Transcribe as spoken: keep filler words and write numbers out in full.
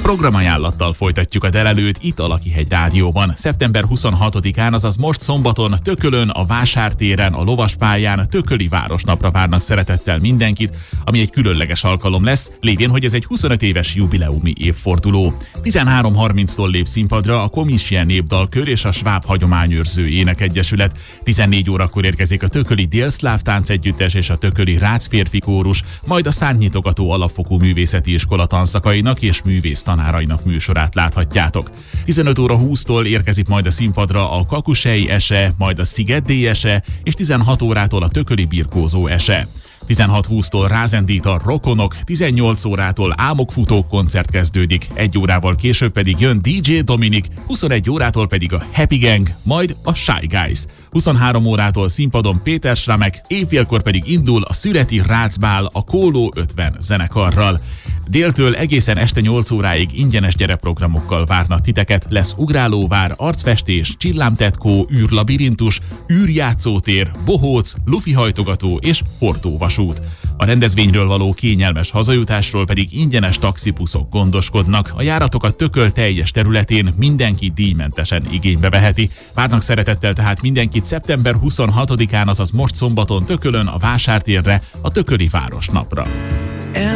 Programajánlattal folytatjuk a délelőtt itt a Lakihegy Rádióban. szeptember huszonhatodikán, azaz most szombaton Tökölön, a Vásártéren, a Lovaspályán Tököli Városnapra várnak szeretettel mindenkit, ami egy különleges alkalom lesz, lévén, hogy ez egy huszonöt éves jubileumi évforduló. tizenhárom harminctól lép színpadra a Komissie Népdalkör és a Sváb Hagyományőrző Énekegyesület. tizennégy órakor érkezik a Tököli Délszláv Táncegyüttes és a Tököli Rácférfi Kórus, majd a Szárnyitogató Alapfokú Művészeti Iskola tanszakainak és művésztanárainak műsorát láthatjátok. tizenöt óra húsztól érkezik majd a színpadra a Kakusei Ese, majd a Sziget D Ese, és tizenhat órától a Tököli Birkózó Ese. tizenhat húsztól rázendít a Rokonok, tizennyolc órától Álmokfutók koncert kezdődik, egy órával később pedig jön dé dzsé Dominik, huszonegy órától pedig a Happy Gang, majd a Shy Guys. huszonhárom órától színpadon Péter Schramek, éjfélkor pedig indul a Szüreti Rácbál a Kóló ötven zenekarral. Déltől egészen este nyolc óráig ingyenes gyerekprogramokkal várnak titeket, lesz ugrálóvár, arcfestés, csillámtetkó, űrlabirintus, űrjátszótér, bohóc, lufihajtogató és hordóvasút. A rendezvényről való kényelmes hazajutásról pedig ingyenes taxibuszok gondoskodnak. A járatokat Tököl teljes területén mindenki díjmentesen igénybe veheti. Várnak szeretettel tehát mindenkit szeptember huszonhatodikán, azaz most szombaton Tökölön, a Vásártérre, a Tököli Városnapra.